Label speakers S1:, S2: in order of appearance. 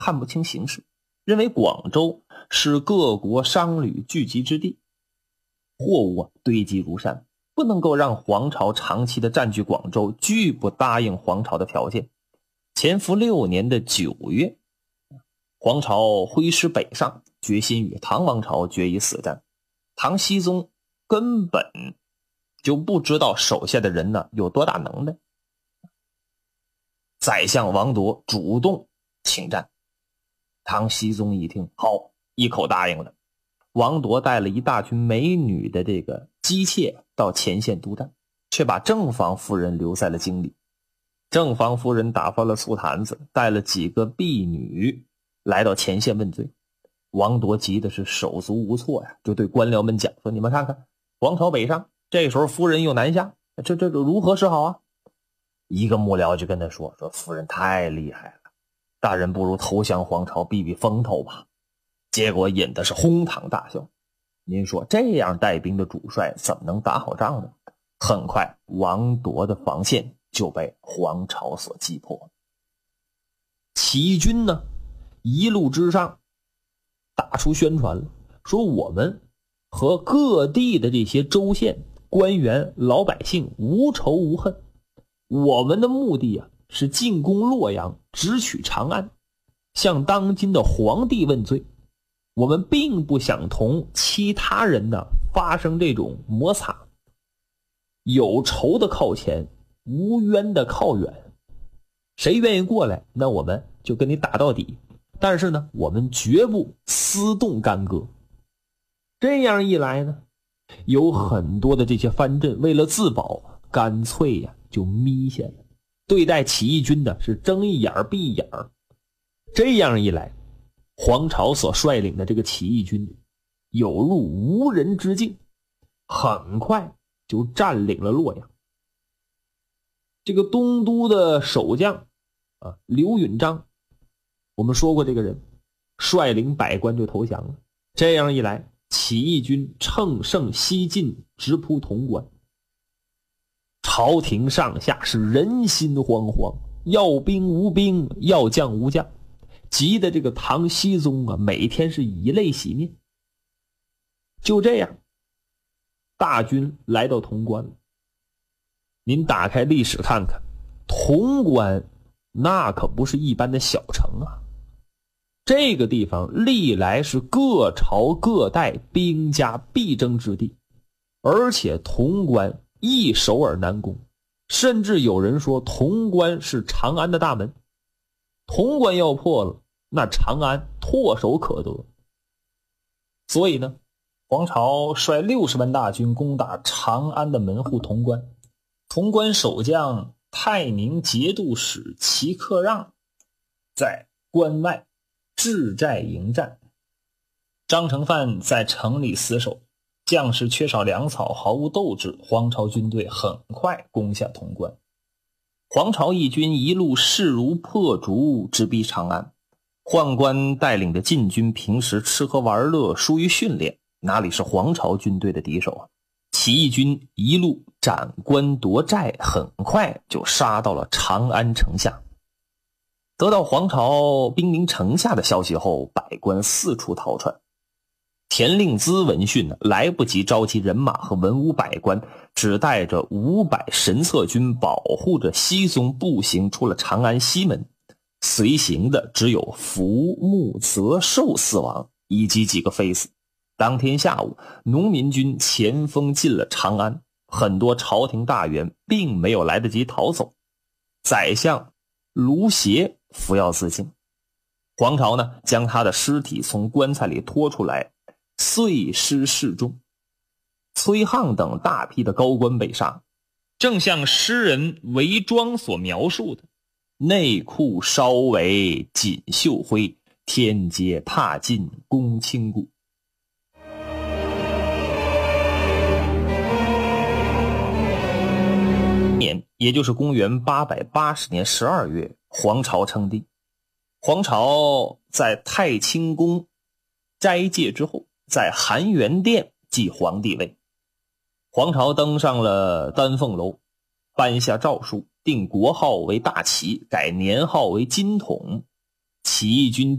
S1: 看不清形势，认为广州是各国商旅聚集之地，货物堆积如山，不能够让皇朝长期的占据广州，拒不答应皇朝的条件。乾伏6年的9月，皇朝挥师北上，决心与唐王朝决一死战。唐僖宗根本就不知道手下的人呢有多大能耐。宰相王铎主动请战，唐僖宗一听，好，一口答应了。王铎带了一大群美女的这个姬妾到前线督战，却把正房夫人留在了京里。正房夫人打发了醋坛子，带了几个婢女来到前线问罪。王铎急的是手足无措呀，就对官僚们讲说，你们看看，皇朝北上，这时候夫人又南下，这如何是好啊？一个幕僚就跟他说夫人太厉害了，大人不如投降皇朝避避风头吧。结果引的是哄堂大笑。您说这样带兵的主帅怎么能打好仗呢？很快王铎的防线就被皇朝所击破。起义军呢一路之上大出宣传了，说我们和各地的这些州县官员老百姓无仇无恨，我们的目的啊是进攻洛阳，直取长安，向当今的皇帝问罪。我们并不想同其他人呢发生这种摩擦，有仇的靠前，无冤的靠远，谁愿意过来，那我们就跟你打到底，但是呢我们绝不私动干戈。这样一来呢，有很多的这些藩镇为了自保，干脆呀就眯下了，对待起义军的是睁一眼闭一眼。这样一来，皇朝所率领的这个起义军有入无人之境，很快就占领了洛阳。这个东都的守将刘允章，我们说过这个人率领百官就投降了。这样一来，起义军乘胜西进，直扑潼关。朝廷上下是人心惶惶，要兵无兵，要将无将，急得这个唐僖宗每天是以泪洗面。就这样，大军来到潼关了。您打开历史看看，潼关那可不是一般的小城啊，这个地方历来是各朝各代兵家必争之地，而且潼关易守而难攻，甚至有人说潼关是长安的大门。潼关要破了，那长安唾手可得。所以呢，皇朝率60万大军攻打长安的门户潼关。潼关守将太宁节度使齐克让在关外置寨迎战，张承范在城里死守，将士缺少粮草，毫无斗志，皇朝军队很快攻下潼关。皇朝义军一路势如破竹，直逼长安。宦官带领的禁军平时吃喝玩乐，疏于训练，哪里是皇朝军队的敌手啊？起义军一路斩关夺寨，很快就杀到了长安城下。得到皇朝兵临城下的消息后，百官四处逃窜。田令孜闻讯来不及召集人马和文武百官，只带着500神策军保护着僖宗步行出了长安西门，随行的只有福、穆、泽、寿4王以及几个妃子。当天下午，农民军前锋进了长安，很多朝廷大员并没有来得及逃走。宰相卢协服药自尽，皇朝呢将他的尸体从棺材里拖出来，碎尸示众。崔沆等大批的高官被杀，正像诗人韦庄所描述的，内裤稍为锦绣灰，天阶踏尽公卿骨。也就是公元880年12月，皇朝称帝。皇朝在太清宫斋戒之后，在含元殿继皇帝位。皇朝登上了丹凤楼，颁下诏书，定国号为大齐，改年号为金统。 起义军